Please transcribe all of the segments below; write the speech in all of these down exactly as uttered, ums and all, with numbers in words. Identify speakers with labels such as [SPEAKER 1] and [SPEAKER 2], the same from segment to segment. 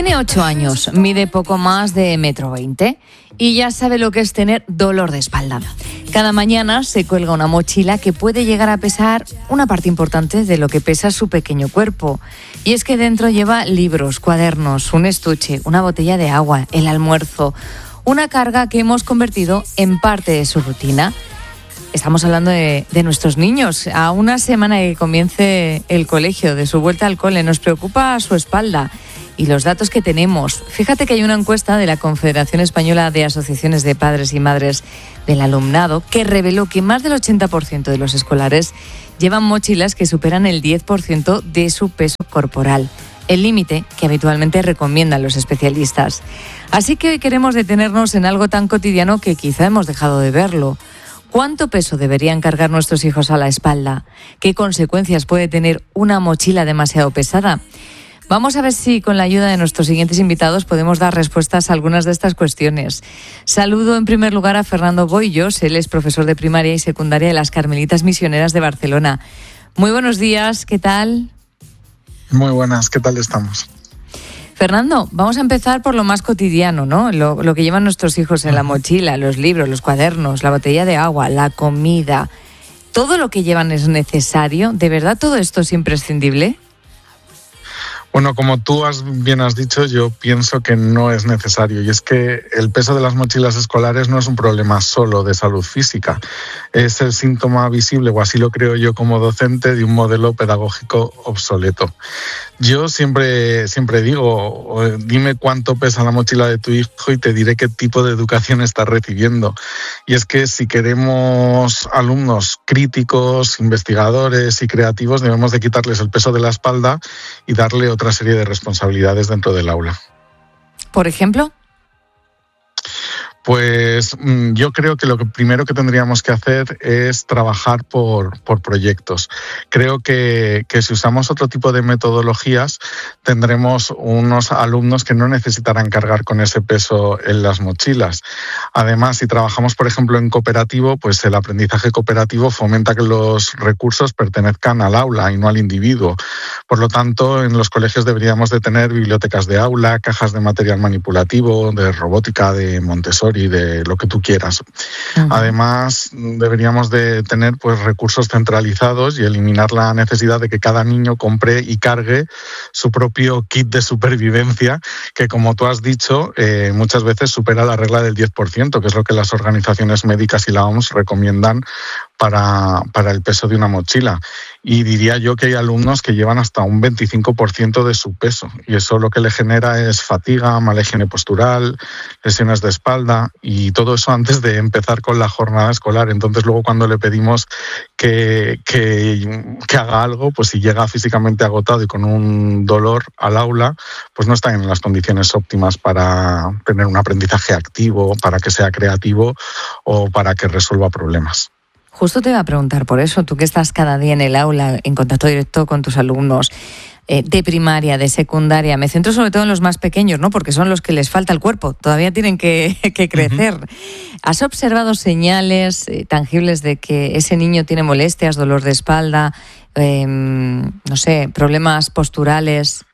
[SPEAKER 1] Tiene ocho años, mide poco más de metro veinte y ya sabe lo que es tener dolor de espalda. Cada mañana se cuelga una mochila que puede llegar a pesar una parte importante de lo que pesa su pequeño cuerpo. Y es que dentro lleva libros, cuadernos, un estuche, una botella de agua, el almuerzo, una carga que hemos convertido en parte de su rutina. Estamos hablando de, de nuestros niños. A una semana de que comience el colegio, de su vuelta al cole, nos preocupa su espalda y los datos que tenemos. Fíjate que hay una encuesta de la Confederación Española de Asociaciones de Padres y Madres del Alumnado que reveló que más del ochenta por ciento de los escolares llevan mochilas que superan el diez por ciento de su peso corporal, el límite que habitualmente recomiendan los especialistas. Así que hoy queremos detenernos en algo tan cotidiano que quizá hemos dejado de verlo. ¿Cuánto peso deberían cargar nuestros hijos a la espalda? ¿Qué consecuencias puede tener una mochila demasiado pesada? Vamos a ver si con la ayuda de nuestros siguientes invitados podemos dar respuestas a algunas de estas cuestiones. Saludo en primer lugar a Fernando Boillos, él es profesor de primaria y secundaria de las Carmelitas Misioneras de Barcelona. Muy buenos días, ¿qué tal?
[SPEAKER 2] Muy buenas, ¿qué tal estamos?
[SPEAKER 1] Fernando, vamos a empezar por lo más cotidiano, ¿no? Lo, lo que llevan nuestros hijos en la mochila, los libros, los cuadernos, la botella de agua, la comida. ¿Todo lo que llevan es necesario? ¿De verdad todo esto es imprescindible?
[SPEAKER 2] Bueno, como tú has, bien has dicho, yo pienso que no es necesario. Y es que el peso de las mochilas escolares no es un problema solo de salud física. Es el síntoma visible, o así lo creo yo como docente, de un modelo pedagógico obsoleto. Yo siempre, siempre digo, dime cuánto pesa la mochila de tu hijo y te diré qué tipo de educación está recibiendo. Y es que si queremos alumnos críticos, investigadores y creativos, debemos de quitarles el peso de la espalda y darle otra serie de responsabilidades dentro del aula.
[SPEAKER 1] ¿Por ejemplo?
[SPEAKER 2] Pues yo creo que lo que primero que tendríamos que hacer es trabajar por, por proyectos. Creo que, que si usamos otro tipo de metodologías, tendremos unos alumnos que no necesitarán cargar con ese peso en las mochilas. Además, si trabajamos, por ejemplo, en cooperativo, pues el aprendizaje cooperativo fomenta que los recursos pertenezcan al aula y no al individuo. Por lo tanto, en los colegios deberíamos de tener bibliotecas de aula, cajas de material manipulativo, de robótica, de Montessori, y de lo que tú quieras. Uh-huh. Además, deberíamos de tener pues recursos centralizados y eliminar la necesidad de que cada niño compre y cargue su propio kit de supervivencia, que como tú has dicho, eh, muchas veces supera la regla del diez por ciento, que es lo que las organizaciones médicas y la O M S recomiendan para, para el peso de una mochila. Y diría yo que hay alumnos que llevan hasta un veinticinco por ciento de su peso, y eso lo que le genera es fatiga, mala higiene postural, lesiones de espalda, y todo eso antes de empezar con la jornada escolar. Entonces luego cuando le pedimos que, que, que haga algo, pues si llega físicamente agotado y con un dolor al aula, pues no está en las condiciones óptimas para tener un aprendizaje activo, para que sea creativo o para que resuelva problemas.
[SPEAKER 1] Justo te iba a preguntar por eso, tú que estás cada día en el aula, en contacto directo con tus alumnos, eh, de primaria, de secundaria, me centro sobre todo en los más pequeños, ¿no? Porque son los que les falta el cuerpo, todavía tienen que, que crecer. Uh-huh. ¿Has observado señales eh, tangibles de que ese niño tiene molestias, dolor de espalda, eh, no sé, problemas posturales?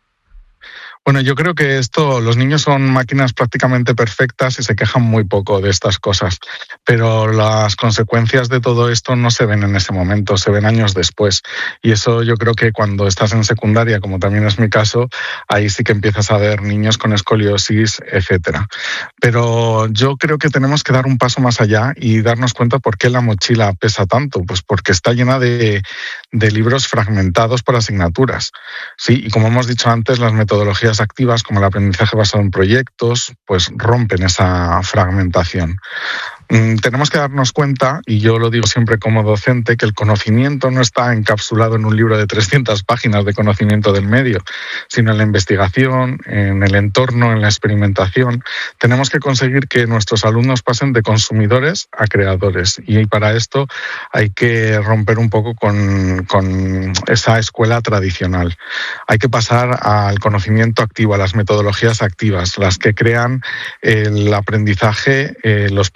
[SPEAKER 2] Bueno, yo creo que esto, los niños son máquinas prácticamente perfectas y se quejan muy poco de estas cosas, pero las consecuencias de todo esto no se ven en ese momento, se ven años después, y eso yo creo que cuando estás en secundaria, como también es mi caso, ahí sí que empiezas a ver niños con escoliosis, etcétera. Pero yo creo que tenemos que dar un paso más allá y darnos cuenta por qué la mochila pesa tanto, pues porque está llena de, de libros fragmentados por asignaturas, sí, y como hemos dicho antes, las metodologías activas como el aprendizaje basado en proyectos pues rompen esa fragmentación. Tenemos que darnos cuenta, y yo lo digo siempre como docente, que el conocimiento no está encapsulado en un libro de trescientas páginas de conocimiento del medio, sino en la investigación, en el entorno, en la experimentación. Tenemos que conseguir que nuestros alumnos pasen de consumidores a creadores, y para esto hay que romper un poco con, con esa escuela tradicional. Hay que pasar al conocimiento activo, a las metodologías activas, las que crean el aprendizaje eh, los propios alumnos.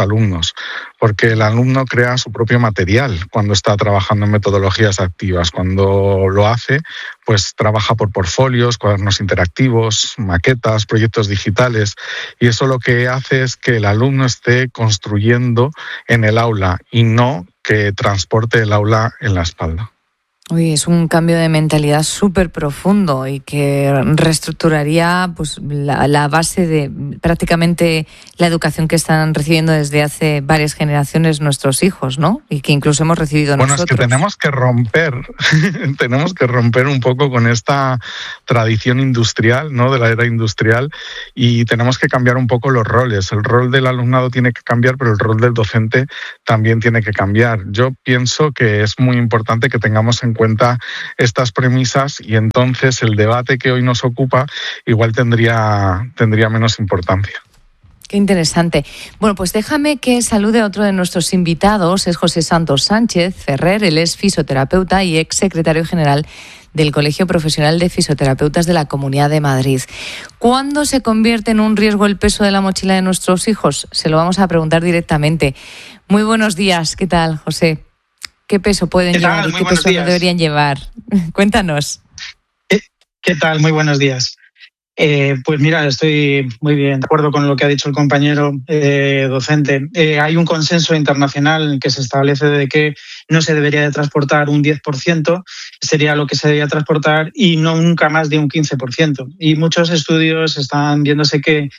[SPEAKER 2] alumnos, porque el alumno crea su propio material cuando está trabajando en metodologías activas. Cuando lo hace, pues trabaja por portfolios, cuadernos interactivos, maquetas, proyectos digitales, y eso lo que hace es que el alumno esté construyendo en el aula y no que transporte el aula en la espalda.
[SPEAKER 1] Uy, es un cambio de mentalidad súper profundo y que reestructuraría pues la, la base de prácticamente la educación que están recibiendo desde hace varias generaciones nuestros hijos, ¿no? Y que incluso hemos recibido
[SPEAKER 2] bueno,
[SPEAKER 1] nosotros.
[SPEAKER 2] Bueno, es que tenemos que romper, tenemos que romper un poco con esta tradición industrial, ¿no? De la era industrial, y tenemos que cambiar un poco los roles. El rol del alumnado tiene que cambiar, pero el rol del docente también tiene que cambiar. Yo pienso que es muy importante que tengamos en cuenta estas premisas y entonces el debate que hoy nos ocupa igual tendría, tendría menos importancia.
[SPEAKER 1] Qué interesante. Bueno, pues déjame que salude a otro de nuestros invitados. Es José Santos Sánchez Ferrer. Él es fisioterapeuta y ex secretario general del Colegio Profesional de Fisioterapeutas de la Comunidad de Madrid. ¿Cuándo se convierte en un riesgo el peso de la mochila de nuestros hijos? Se lo vamos a preguntar directamente. Muy buenos días. ¿Qué tal, José? ¿Qué peso pueden
[SPEAKER 3] ¿Qué
[SPEAKER 1] llevar
[SPEAKER 3] tal?
[SPEAKER 1] y
[SPEAKER 3] Muy
[SPEAKER 1] qué peso
[SPEAKER 3] días.
[SPEAKER 1] no deberían llevar? Cuéntanos.
[SPEAKER 3] ¿Qué, ¿Qué tal? Muy buenos días. Eh, pues mira, estoy muy bien de acuerdo con lo que ha dicho el compañero eh, docente. Eh, hay un consenso internacional que se establece de que no se debería de transportar un diez por ciento, sería lo que se debería transportar, y no nunca más de un quince por ciento. Y muchos estudios están viéndose que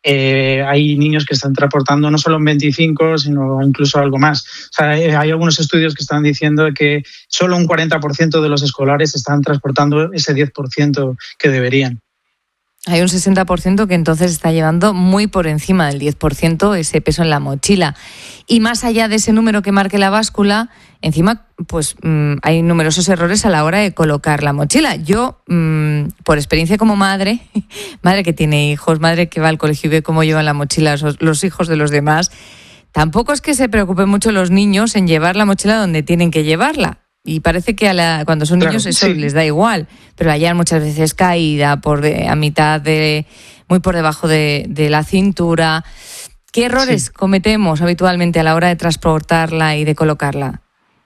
[SPEAKER 3] Eh, hay niños que están transportando no solo un veinticinco, sino incluso algo más. O sea, hay algunos estudios que están diciendo que solo un cuarenta por ciento de los escolares están transportando ese diez por ciento que deberían.
[SPEAKER 1] Hay un sesenta por ciento que entonces está llevando muy por encima del diez por ciento ese peso en la mochila. Y más allá de ese número que marque la báscula, encima pues mmm, hay numerosos errores a la hora de colocar la mochila. Yo, mmm, por experiencia como madre, madre que tiene hijos, madre que va al colegio y ve cómo llevan la mochila los hijos de los demás, tampoco es que se preocupen mucho los niños en llevar la mochila donde tienen que llevarla. Y parece que a la, cuando son niños claro, eso sí. les da igual, pero allá muchas veces caída por de, a mitad de, muy por debajo de, de la cintura. ¿Qué errores sí. cometemos habitualmente a la hora de transportarla y de colocarla?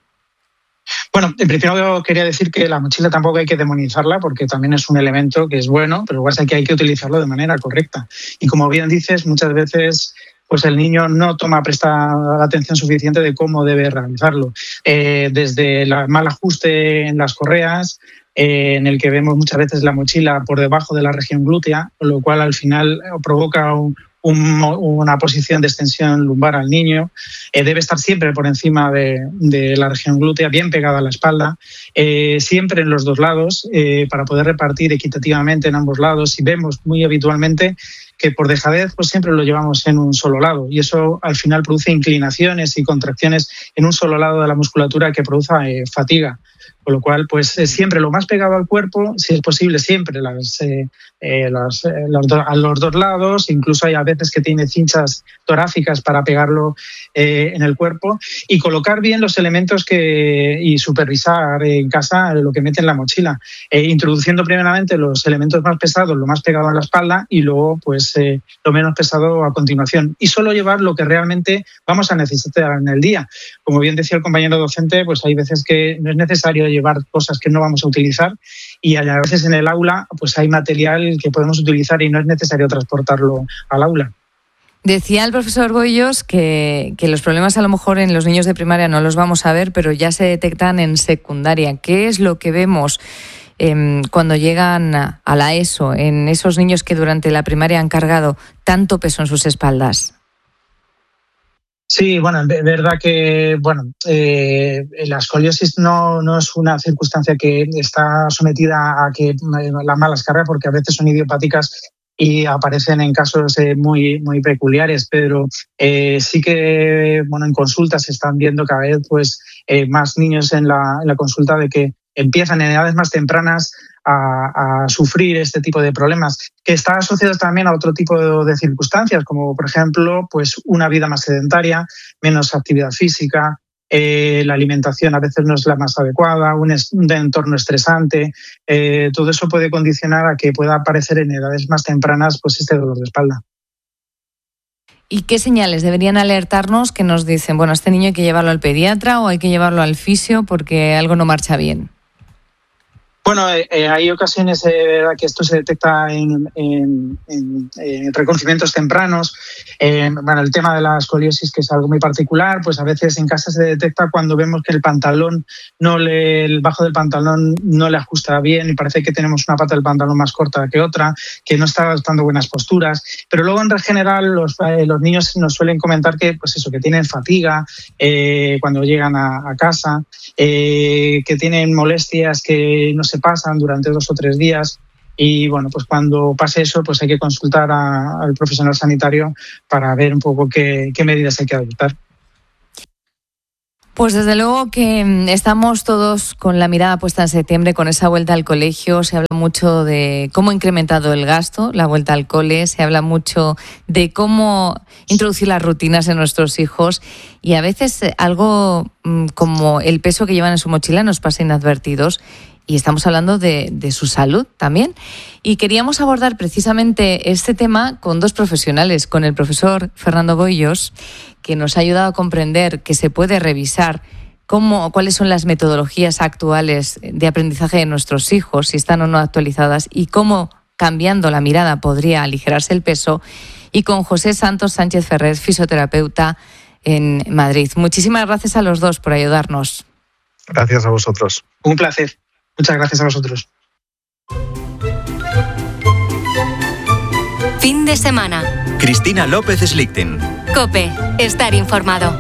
[SPEAKER 3] Bueno, en principio quería decir que la mochila tampoco hay que demonizarla, porque también es un elemento que es bueno, pero igual es que hay que utilizarlo de manera correcta. Y como bien dices, muchas veces pues el niño no toma presta la atención suficiente de cómo debe realizarlo. Eh, desde el mal ajuste en las correas, eh, en el que vemos muchas veces la mochila por debajo de la región glútea, con lo cual al final provoca un, un, una posición de extensión lumbar al niño. Eh, debe estar siempre por encima de, de la región glútea, bien pegada a la espalda, eh, siempre en los dos lados, eh, para poder repartir equitativamente en ambos lados. Y vemos muy habitualmente que por dejadez pues siempre lo llevamos en un solo lado, y eso al final produce inclinaciones y contracciones en un solo lado de la musculatura que produce eh, fatiga. Con lo cual, pues eh, siempre lo más pegado al cuerpo, si es posible, siempre las, eh, eh, las, eh, los do, a los dos lados. Incluso hay a veces que tiene cinchas torácicas para pegarlo eh, en el cuerpo, y colocar bien los elementos que y supervisar en casa lo que mete en la mochila, eh, introduciendo primeramente los elementos más pesados, lo más pegado a la espalda, y luego pues eh, lo menos pesado a continuación, y solo llevar lo que realmente vamos a necesitar en el día. Como bien decía el compañero docente, pues hay veces que no es necesario llevar cosas que no vamos a utilizar, y a veces en el aula pues hay material que podemos utilizar y no es necesario transportarlo al aula.
[SPEAKER 1] Decía el profesor Goyos que, que los problemas a lo mejor en los niños de primaria no los vamos a ver, pero ya se detectan en secundaria. ¿Qué es lo que vemos eh, cuando llegan a la ESO, en esos niños que durante la primaria han cargado tanto peso en sus espaldas?
[SPEAKER 3] Sí, bueno, es verdad que bueno, eh, la escoliosis no, no es una circunstancia que está sometida a que las malas cargas, porque a veces son idiopáticas y aparecen en casos eh, muy muy peculiares, pero eh, sí que bueno, en consultas se están viendo cada vez pues eh, más niños en la, en la consulta de que empiezan en edades más tempranas a, a sufrir este tipo de problemas, que está asociado también a otro tipo de, de circunstancias, como por ejemplo pues una vida más sedentaria, menos actividad física, eh, la alimentación a veces no es la más adecuada, un, es, un entorno estresante, eh, todo eso puede condicionar a que pueda aparecer en edades más tempranas pues este dolor de espalda.
[SPEAKER 1] ¿Y qué señales deberían alertarnos que nos dicen, bueno, a este niño hay que llevarlo al pediatra o hay que llevarlo al fisio porque algo no marcha bien?
[SPEAKER 3] Bueno, eh, hay ocasiones eh, que esto se detecta en, en, en, en reconocimientos tempranos. Eh, bueno, el tema de la escoliosis, que es algo muy particular, pues a veces en casa se detecta cuando vemos que el pantalón, no le, el bajo del pantalón no le ajusta bien y parece que tenemos una pata del pantalón más corta que otra, que no está adoptando buenas posturas. Pero luego, en general, los, eh, los niños nos suelen comentar que, pues eso, que tienen fatiga eh, cuando llegan a, a casa, eh, que tienen molestias que no se pasan durante dos o tres días y bueno, pues cuando pase eso pues hay que consultar a, al profesional sanitario para ver un poco qué, qué medidas hay que adoptar.
[SPEAKER 1] Pues desde luego que estamos todos con la mirada puesta en septiembre, con esa vuelta al colegio. Se habla mucho de cómo ha incrementado el gasto, la vuelta al cole, se habla mucho de cómo introducir las rutinas en nuestros hijos y a veces algo como el peso que llevan en su mochila nos pasa inadvertidos. Y estamos hablando de, de su salud también. Y queríamos abordar precisamente este tema con dos profesionales, con el profesor Fernando Boyos, que nos ha ayudado a comprender que se puede revisar cómo, cuáles son las metodologías actuales de aprendizaje de nuestros hijos, si están o no actualizadas, y cómo, cambiando la mirada, podría aligerarse el peso. Y con José Santos Sánchez Ferrer, fisioterapeuta en Madrid. Muchísimas gracias a los dos por ayudarnos.
[SPEAKER 2] Gracias a vosotros.
[SPEAKER 3] Un placer. Muchas gracias a vosotros.
[SPEAKER 4] Fin de semana.
[SPEAKER 5] Cristina López Slichting.
[SPEAKER 4] COPE. Estar informado.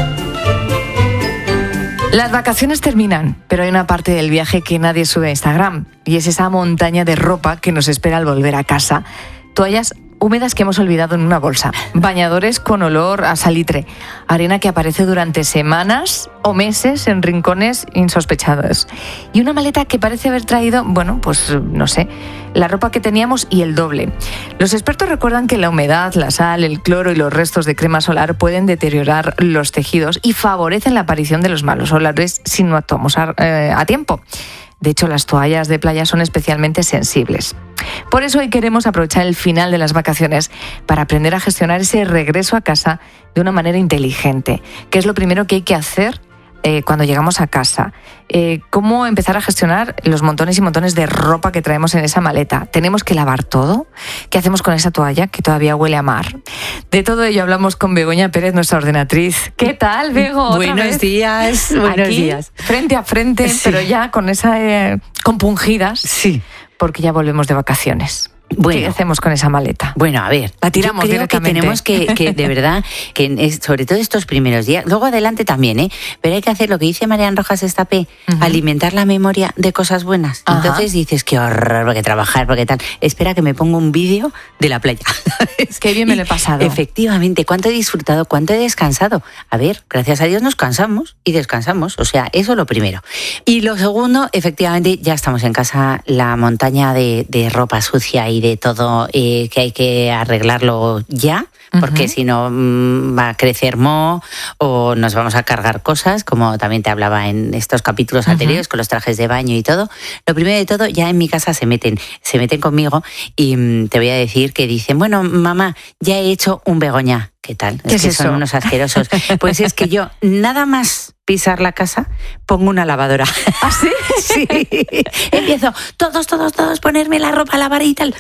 [SPEAKER 1] Las vacaciones terminan, pero hay una parte del viaje que nadie sube a Instagram y es esa montaña de ropa que nos espera al volver a casa. Toallas húmedas que hemos olvidado en una bolsa, bañadores con olor a salitre, arena que aparece durante semanas o meses en rincones insospechados y una maleta que parece haber traído, bueno, pues no sé, la ropa que teníamos y el doble. Los expertos recuerdan que la humedad, la sal, el cloro y los restos de crema solar pueden deteriorar los tejidos y favorecen la aparición de los malos olores si no actuamos a, eh, a tiempo. De hecho, las toallas de playa son especialmente sensibles. Por eso hoy queremos aprovechar el final de las vacaciones para aprender a gestionar ese regreso a casa de una manera inteligente. ¿Qué es lo primero que hay que hacer eh, cuando llegamos a casa? Eh, ¿Cómo empezar a gestionar los montones y montones de ropa que traemos en esa maleta? ¿Tenemos que lavar todo? ¿Qué hacemos con esa toalla que todavía huele a mar? De todo ello hablamos con Begoña Pérez, nuestra ordenatriz. ¿Qué tal, Bego?
[SPEAKER 6] Buenos días, buenos
[SPEAKER 1] Aquí,
[SPEAKER 6] días.
[SPEAKER 1] Frente a frente, sí. Pero ya con esa eh, compungidas.
[SPEAKER 6] Sí.
[SPEAKER 1] Porque ya volvemos de vacaciones. Bueno, ¿qué hacemos con esa maleta?
[SPEAKER 6] Bueno, a ver,
[SPEAKER 1] la tiramos
[SPEAKER 6] yo creo
[SPEAKER 1] directamente.
[SPEAKER 6] Que tenemos que, que de verdad, que sobre todo estos primeros días, luego adelante también, ¿eh? Pero hay que hacer lo que dice Marian Rojas Estapé, uh-huh. alimentar la memoria de cosas buenas. Uh-huh. Entonces dices, qué horror, porque trabajar, porque tal. Espera que me ponga un vídeo de la playa.
[SPEAKER 1] Qué bien me lo he pasado.
[SPEAKER 6] Efectivamente, cuánto he disfrutado, cuánto he descansado. A ver, gracias a Dios nos cansamos y descansamos. O sea, eso lo primero. Y lo segundo, efectivamente, ya estamos en casa, la montaña de, de ropa sucia y de todo eh, que hay que arreglarlo ya, porque uh-huh. si no mmm, va a crecer moho o nos vamos a cargar cosas, como también te hablaba en estos capítulos uh-huh. anteriores con los trajes de baño y todo. Lo primero de todo, ya en mi casa se meten, se meten conmigo y mmm, te voy a decir que dicen, bueno, mamá, ya he hecho un Begoña. ¿Qué tal?
[SPEAKER 1] ¿Qué
[SPEAKER 6] es que
[SPEAKER 1] es
[SPEAKER 6] son
[SPEAKER 1] eso?
[SPEAKER 6] Unos asquerosos. Pues es que yo, nada más pisar la casa, pongo una lavadora.
[SPEAKER 1] ¿Ah, sí?
[SPEAKER 6] Sí. Empiezo, todos, todos, todos, ponerme la ropa a lavar y tal.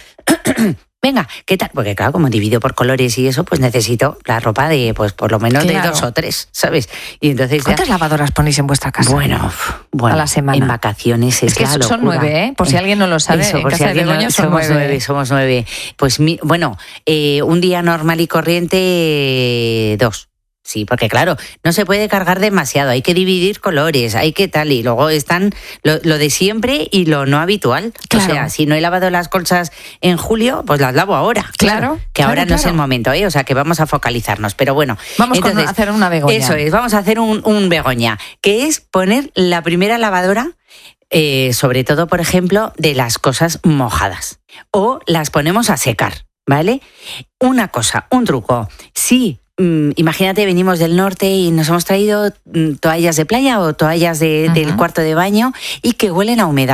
[SPEAKER 6] Venga, ¿qué tal? Porque claro, como divido por colores y eso, pues necesito la ropa de, pues por lo menos claro. de dos o tres, ¿sabes? Y entonces
[SPEAKER 1] ¿cuántas ya... lavadoras ponéis en vuestra casa?
[SPEAKER 6] Bueno, bueno,
[SPEAKER 1] a la semana.
[SPEAKER 6] En vacaciones es,
[SPEAKER 1] es que
[SPEAKER 6] la
[SPEAKER 1] son
[SPEAKER 6] locura.
[SPEAKER 1] nueve, ¿eh? Por si alguien no lo sabe,
[SPEAKER 6] eso,
[SPEAKER 1] en
[SPEAKER 6] por
[SPEAKER 1] casa
[SPEAKER 6] si alguien
[SPEAKER 1] de Begoña
[SPEAKER 6] no,
[SPEAKER 1] son
[SPEAKER 6] somos
[SPEAKER 1] nueve.
[SPEAKER 6] nueve. Somos nueve. Pues mi, bueno, eh, un día normal y corriente, eh, dos. Sí, porque claro, no se puede cargar demasiado, hay que dividir colores, hay que tal, y luego están lo, lo de siempre y lo no habitual. Claro. O sea, si no he lavado las colchas en julio, pues las lavo ahora.
[SPEAKER 1] Claro.
[SPEAKER 6] claro que
[SPEAKER 1] claro,
[SPEAKER 6] ahora
[SPEAKER 1] claro.
[SPEAKER 6] no es el momento, ¿eh? O sea, que vamos a focalizarnos. Pero bueno.
[SPEAKER 1] Vamos
[SPEAKER 6] entonces,
[SPEAKER 1] a hacer una Begoña.
[SPEAKER 6] Eso es, vamos a hacer un, un Begoña, que es poner la primera lavadora, eh, sobre todo, por ejemplo, de las cosas mojadas. O las ponemos a secar, ¿vale? Una cosa, un truco. Sí. Imagínate, venimos del norte y nos hemos traído toallas de playa o toallas de, uh-huh. del cuarto de baño y que huelen a humedad.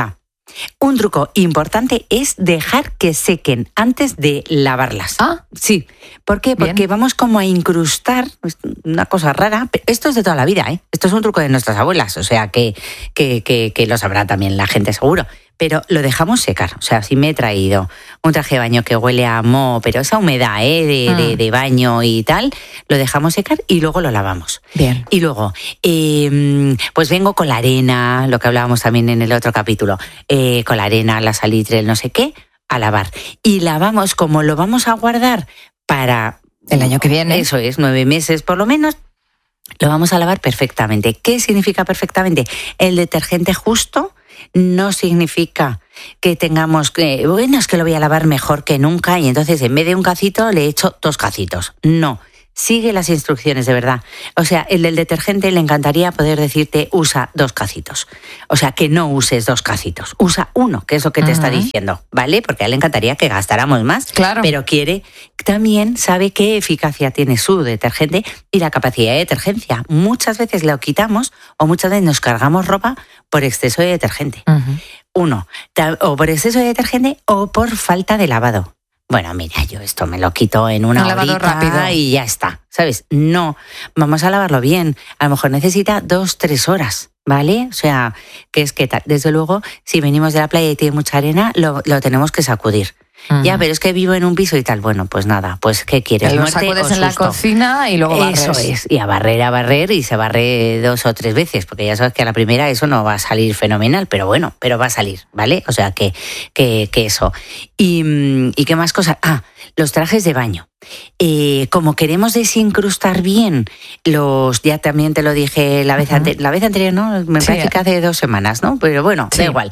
[SPEAKER 6] Un truco importante es dejar que sequen antes de lavarlas.
[SPEAKER 1] Ah,
[SPEAKER 6] sí. ¿Por qué? Porque
[SPEAKER 1] bien.
[SPEAKER 6] vamos como a incrustar una cosa rara. Esto es de toda la vida, ¿eh? Esto es un truco de nuestras abuelas, o sea que, que, que, que lo sabrá también la gente seguro. Pero lo dejamos secar. O sea, si me he traído un traje de baño que huele a moho, pero esa humedad ¿eh? de, mm. de, de baño y tal, lo dejamos secar y luego lo lavamos.
[SPEAKER 1] Bien.
[SPEAKER 6] Y luego, eh, pues vengo con la arena, lo que hablábamos también en el otro capítulo, eh, con la arena, la salitre, el no sé qué, a lavar. Y lavamos, como lo vamos a guardar para...
[SPEAKER 1] el año que viene.
[SPEAKER 6] Eso es, nueve meses por lo menos. Lo vamos a lavar perfectamente. ¿Qué significa perfectamente? El detergente justo no significa que tengamos que, bueno, es que lo voy a lavar mejor que nunca y entonces en vez de un cacito le echo dos cacitos. No, sigue las instrucciones de verdad. O sea, el del detergente le encantaría poder decirte usa dos cacitos. O sea, que no uses dos cacitos, usa uno, que es lo que te uh-huh. está diciendo, ¿vale? Porque a él le encantaría que gastáramos más,
[SPEAKER 1] claro.
[SPEAKER 6] pero quiere, también sabe qué eficacia tiene su detergente y la capacidad de detergencia. Muchas veces lo quitamos o muchas veces nos cargamos ropa por exceso de detergente. Uh-huh. Uno, o por exceso de detergente o por falta de lavado. Bueno, mira, yo esto me lo quito en una horita rápido y ya está, ¿sabes? No, vamos a lavarlo bien. A lo mejor necesita dos, tres horas, ¿vale? O sea, que es que, desde luego, si venimos de la playa y tiene mucha arena, lo, lo tenemos que sacudir. Uh-huh. Ya, pero es que vivo en un piso y tal. Bueno, pues nada, pues ¿qué quieres?
[SPEAKER 1] Lo sacudes en la cocina y luego barres.
[SPEAKER 6] Eso es, y a barrer, a barrer y se barre dos o tres veces, porque ya sabes que a la primera eso no va a salir fenomenal, pero bueno, pero va a salir, ¿vale? O sea, que, que, que eso. Y, ¿Y qué más cosas? Ah, los trajes de baño. Eh, como queremos desincrustar bien los, ya también te lo dije la vez, uh-huh. ante, la vez anterior, ¿no? Me parece sí. que hace dos semanas, ¿no? Pero bueno, sí. da igual.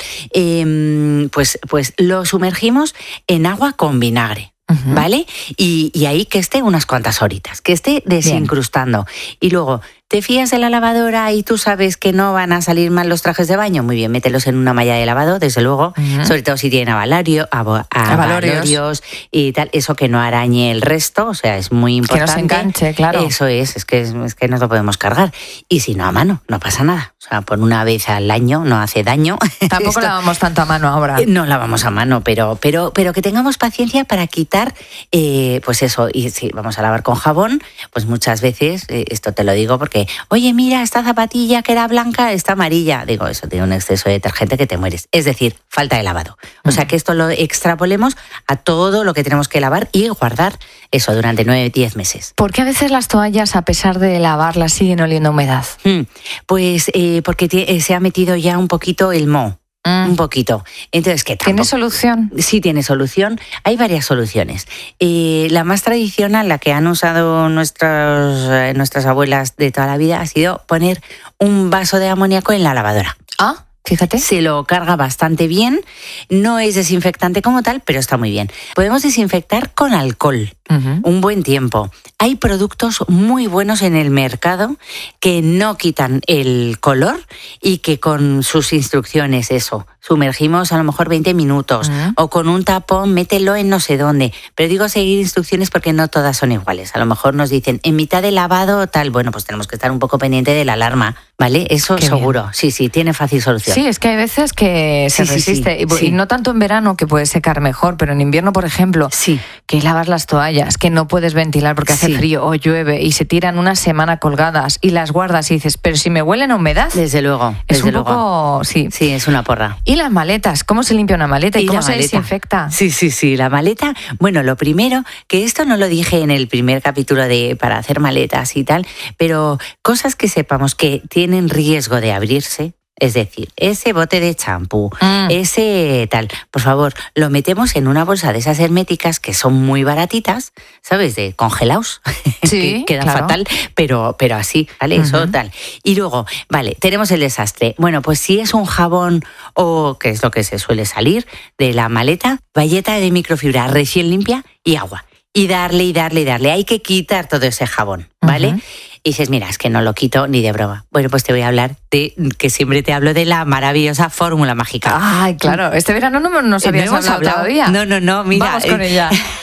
[SPEAKER 6] Eh, pues, pues lo sumergimos en agua con vinagre. Uh-huh. ¿Vale? Y, y ahí que esté unas cuantas horitas, que esté desincrustando. Bien. Y luego, ¿te fías de la lavadora y tú sabes que no van a salir mal los trajes de baño? Muy bien, mételos en una malla de lavado, desde luego, uh-huh. sobre todo si tienen avalario, av- avalorios y tal, eso que no arañe el resto, o sea, es muy importante.
[SPEAKER 1] Que no se enganche, claro.
[SPEAKER 6] Eso es, es que, es que nos lo podemos cargar. Y si no a mano, no pasa nada. O sea, por una vez al año no hace daño.
[SPEAKER 1] Tampoco Esto, lavamos tanto a mano ahora.
[SPEAKER 6] No lavamos a mano, pero, pero, pero que tengamos paciencia para quitar Eh, pues eso, y si vamos a lavar con jabón, pues muchas veces, eh, esto te lo digo porque, oye, mira, esta zapatilla que era blanca está amarilla. Digo, eso tiene un exceso de detergente que te mueres. Es decir, falta de lavado. O mm. sea, que esto lo extrapolemos a todo lo que tenemos que lavar y guardar eso durante nueve, diez meses.
[SPEAKER 1] ¿Por qué a veces las toallas, a pesar de lavarlas, siguen oliendo a humedad?
[SPEAKER 6] Mm, pues eh, porque t- se ha metido ya un poquito el moho. Mm. Un poquito. Entonces, ¿qué tampoco?
[SPEAKER 1] ¿Tiene solución?
[SPEAKER 6] Sí, tiene solución. Hay varias soluciones. Eh, la más tradicional, la que han usado nuestros, eh, nuestras abuelas de toda la vida, ha sido poner un vaso de amoníaco en la lavadora.
[SPEAKER 1] Ah, fíjate.
[SPEAKER 6] Se lo carga bastante bien. No es desinfectante como tal, pero está muy bien. Podemos desinfectar con alcohol. Uh-huh. Un buen tiempo. Hay productos muy buenos en el mercado que no quitan el color y que con sus instrucciones, eso, sumergimos a lo mejor veinte minutos uh-huh. o con un tapón, mételo en no sé dónde. Pero digo seguir instrucciones porque no todas son iguales. A lo mejor nos dicen, en mitad de lavado tal, bueno, pues tenemos que estar un poco pendiente de la alarma, ¿vale? Eso Qué seguro. Bien. Sí, sí, tiene fácil solución.
[SPEAKER 1] Sí, es que hay veces que se sí, resiste. Sí, sí, y, sí. y no tanto en verano, que puede secar mejor, pero en invierno, por ejemplo,
[SPEAKER 6] sí.
[SPEAKER 1] que lavas las toallas, que no puedes ventilar porque hace sí. frío o llueve y se tiran una semana colgadas y las guardas y dices, pero si me huelen a humedad.
[SPEAKER 6] Desde luego.
[SPEAKER 1] Es
[SPEAKER 6] desde
[SPEAKER 1] un
[SPEAKER 6] luego.
[SPEAKER 1] poco, sí.
[SPEAKER 6] Sí, es una porra.
[SPEAKER 1] ¿Y las maletas? ¿Cómo se limpia una maleta y,
[SPEAKER 6] y
[SPEAKER 1] cómo se
[SPEAKER 6] maleta.
[SPEAKER 1] desinfecta?
[SPEAKER 6] Sí, sí, sí, la maleta. Bueno, lo primero, que esto no lo dije en el primer capítulo de para hacer maletas y tal, pero cosas que sepamos que tienen riesgo de abrirse. Es decir, ese bote de champú, mm. ese tal, por favor, lo metemos en una bolsa de esas herméticas que son muy baratitas, ¿sabes? De congelados,
[SPEAKER 1] sí,
[SPEAKER 6] que queda
[SPEAKER 1] claro.
[SPEAKER 6] fatal, pero, pero así, ¿vale? Uh-huh. Eso tal. Y luego, vale, tenemos el desastre. Bueno, pues si es un jabón o, que es lo que se suele salir de la maleta, bayeta de microfibra recién limpia y agua. Y darle, y darle, y darle. Hay que quitar todo ese jabón, ¿vale? Uh-huh. Y dices, mira, es que no lo quito ni de broma. Bueno, pues te voy a hablar de, que siempre te hablo de la maravillosa fórmula mágica.
[SPEAKER 1] Ay, claro, este verano no nos habíamos
[SPEAKER 6] no hemos
[SPEAKER 1] hablado,
[SPEAKER 6] hablado
[SPEAKER 1] todavía.
[SPEAKER 6] No, no, no, mira.
[SPEAKER 1] Vamos con ella.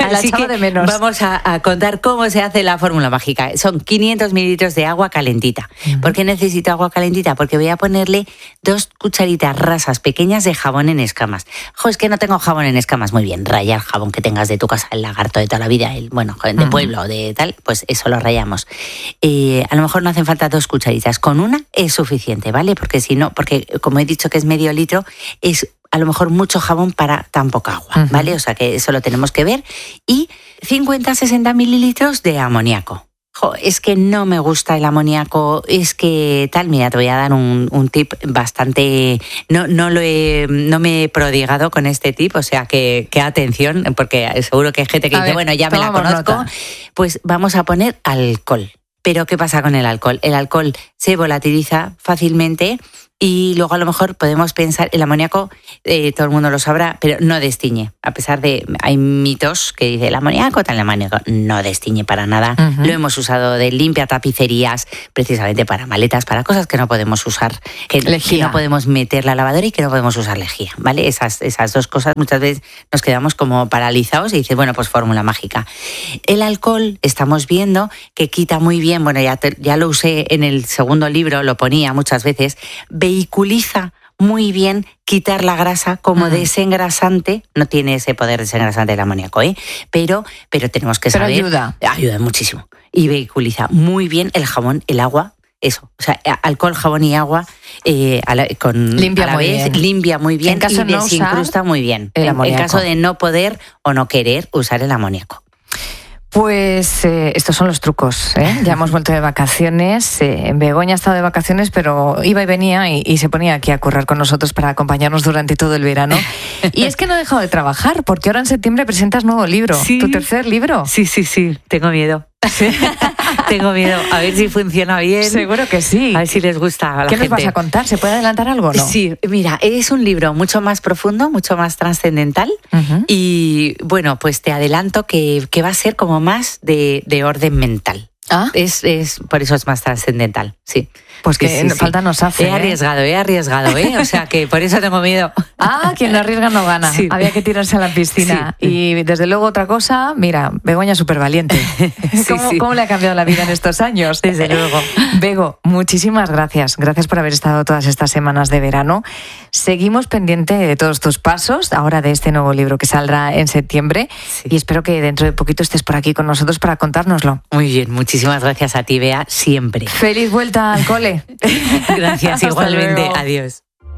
[SPEAKER 1] La
[SPEAKER 6] Así
[SPEAKER 1] echaba
[SPEAKER 6] que
[SPEAKER 1] de menos.
[SPEAKER 6] vamos a, a contar cómo se hace la fórmula mágica. Son quinientos mililitros de agua calentita. Uh-huh. ¿Por qué necesito agua calentita? Porque voy a ponerle dos cucharitas rasas pequeñas de jabón en escamas. Jo, es que no tengo jabón en escamas. Muy bien, raya el jabón que tengas de tu casa, el lagarto de toda la vida, el bueno, de uh-huh. pueblo, de tal, pues eso lo rayamos. Eh, a lo mejor no hacen falta dos cucharitas. Con una es suficiente, ¿vale? Porque si no, porque como he dicho que es medio litro, es a lo mejor mucho jabón para tan poca agua, uh-huh. ¿vale? O sea que eso lo tenemos que ver. Y cincuenta a sesenta mililitros de amoníaco. Jo, es que no me gusta el amoníaco, es que tal, mira, te voy a dar un, un tip bastante, no, no lo he, no me he prodigado con este tip, o sea que, que atención, porque seguro que hay gente que a dice, ver, bueno, ya me la conozco, nota. Pues vamos a poner alcohol. Pero ¿qué pasa con el alcohol? El alcohol se volatiliza fácilmente y luego a lo mejor podemos pensar, el amoníaco, eh, todo el mundo lo sabrá, pero no destiñe. A pesar de, hay mitos que dicen el amoníaco, tal, el amoníaco no destiñe para nada. Uh-huh. Lo hemos usado de limpia tapicerías, precisamente para maletas, para cosas que no podemos usar, que, que no podemos meter la lavadora y que no podemos usar lejía, ¿vale? Esas, esas dos cosas muchas veces nos quedamos como paralizados y dices, bueno, pues fórmula mágica. El alcohol, estamos viendo que quita muy bien, bueno, ya, te, ya lo usé en el segundo libro, lo ponía muchas veces, vehiculiza muy bien quitar la grasa como uh-huh. desengrasante. No tiene ese poder desengrasante el amoníaco, ¿eh? Pero, pero tenemos que saber...
[SPEAKER 1] Pero ayuda.
[SPEAKER 6] Ayuda muchísimo. Y vehiculiza muy bien el jabón, el agua, eso. O sea, alcohol, jabón y agua eh, a la, con,
[SPEAKER 1] limpia,
[SPEAKER 6] a la
[SPEAKER 1] muy
[SPEAKER 6] vez,
[SPEAKER 1] bien.
[SPEAKER 6] limpia muy bien
[SPEAKER 1] en
[SPEAKER 6] y
[SPEAKER 1] no
[SPEAKER 6] desincrusta muy bien.
[SPEAKER 1] El
[SPEAKER 6] en, en caso de no poder o no querer usar el amoníaco.
[SPEAKER 1] Pues eh, estos son los trucos, ¿eh? Ya hemos vuelto de vacaciones. Eh, Begoña ha estado de vacaciones, pero iba y venía y, y se ponía aquí a currar con nosotros para acompañarnos durante todo el verano. Y es que no he dejado de trabajar, porque ahora en septiembre presentas nuevo libro,
[SPEAKER 6] ¿Sí?
[SPEAKER 1] ¿Tu tercer libro?
[SPEAKER 6] Sí, sí, sí, tengo miedo. ¿Sí? Tengo miedo, a ver si funciona bien.
[SPEAKER 1] Seguro que sí.
[SPEAKER 6] A ver si les gusta a la
[SPEAKER 1] ¿Qué
[SPEAKER 6] gente.
[SPEAKER 1] nos vas a contar? ¿Se puede adelantar algo o no?
[SPEAKER 6] Sí, mira, es un libro mucho más profundo, mucho más trascendental uh-huh. y bueno, pues te adelanto que, que va a ser como más de, de orden mental. ¿Ah? Es, es, por eso es más trascendental, sí.
[SPEAKER 1] Pues que
[SPEAKER 6] sí, sí,
[SPEAKER 1] falta
[SPEAKER 6] sí.
[SPEAKER 1] nos hace.
[SPEAKER 6] He arriesgado, he arriesgado, ¿eh? O sea que por eso tengo miedo.
[SPEAKER 1] Ah, quien no arriesga no gana. Sí. Había que tirarse a la piscina. Sí. Y desde luego otra cosa, mira, Begoña súper valiente. Sí, ¿Cómo, sí. ¿Cómo le ha cambiado la vida en estos años?
[SPEAKER 6] Desde luego.
[SPEAKER 1] Bego, muchísimas gracias. Gracias por haber estado todas estas semanas de verano. Seguimos pendiente de todos tus pasos, ahora de este nuevo libro que saldrá en septiembre. Sí. Y espero que dentro de poquito estés por aquí con nosotros para contárnoslo.
[SPEAKER 6] Muy bien, muchísimas gracias a ti, Bea, siempre.
[SPEAKER 1] Feliz vuelta al cole.
[SPEAKER 6] Gracias, igualmente.
[SPEAKER 1] Luego.
[SPEAKER 6] Adiós.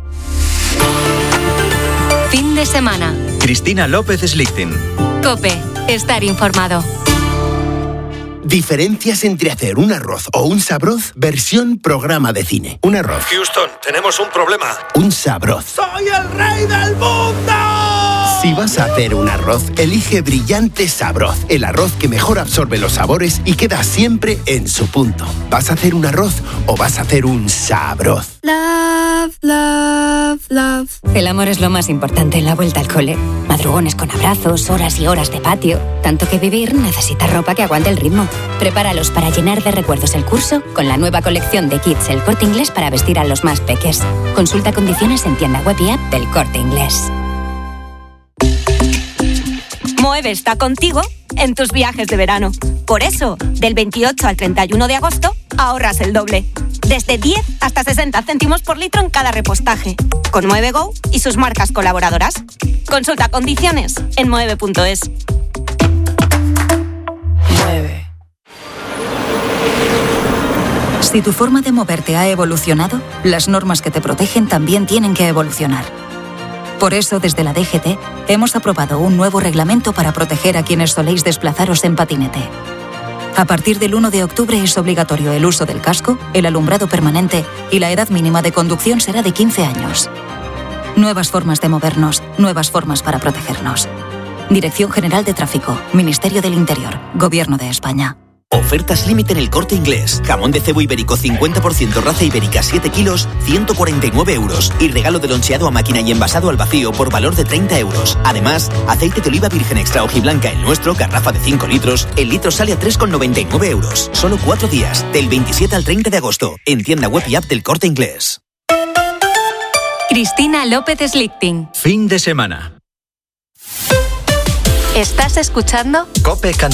[SPEAKER 4] Fin de semana.
[SPEAKER 5] Cristina López Slichting.
[SPEAKER 4] COPE. Estar informado.
[SPEAKER 7] Diferencias entre hacer un arroz o un sabroz versión programa de cine. Un arroz.
[SPEAKER 8] Houston, tenemos un problema.
[SPEAKER 7] Un sabroz.
[SPEAKER 8] ¡Soy el rey del mundo!
[SPEAKER 7] Si vas a hacer un arroz, elige Brillante Sabroz. El arroz que mejor absorbe los sabores y queda siempre en su punto. ¿Vas a hacer un arroz o vas a hacer un sabroz?
[SPEAKER 9] Love, love, love.
[SPEAKER 10] El amor es lo más importante en la vuelta al cole. Madrugones con abrazos, horas y horas de patio. Tanto que vivir necesita ropa que aguante el ritmo. Prepáralos para llenar de recuerdos el curso con la nueva colección de kits El Corte Inglés para vestir a los más peques. Consulta condiciones en tienda web y app del Corte Inglés.
[SPEAKER 11] Moeve está contigo en tus viajes de verano. Por eso, del veintiocho al treinta y uno de agosto, ahorras el doble. Desde diez hasta sesenta céntimos por litro en cada repostaje. Con Moeve Go y sus marcas colaboradoras. Consulta condiciones en moeve punto es.
[SPEAKER 12] Mueve. Si tu forma de moverte ha evolucionado, las normas que te protegen también tienen que evolucionar. Por eso, desde la D G T, hemos aprobado un nuevo reglamento para proteger a quienes soléis desplazaros en patinete. A partir del uno de octubre es obligatorio el uso del casco, el alumbrado permanente y la edad mínima de conducción será de quince años. Nuevas formas de movernos, nuevas formas para protegernos. Dirección General de Tráfico, Ministerio del Interior, Gobierno de España.
[SPEAKER 13] Ofertas límite en El Corte Inglés. Jamón de cebo ibérico cincuenta por ciento raza ibérica siete kilos, ciento cuarenta y nueve euros. Y regalo de loncheado a máquina y envasado al vacío por valor de treinta euros. Además, aceite de oliva virgen extra hojiblanca el nuestro, garrafa de cinco litros. El litro sale a tres con noventa y nueve euros. Solo cuatro días, del veintisiete al treinta de agosto. En tienda web y app del Corte Inglés.
[SPEAKER 4] Cristina López Slichting.
[SPEAKER 5] Fin de semana.
[SPEAKER 4] ¿Estás escuchando?
[SPEAKER 5] Cope Cantabria.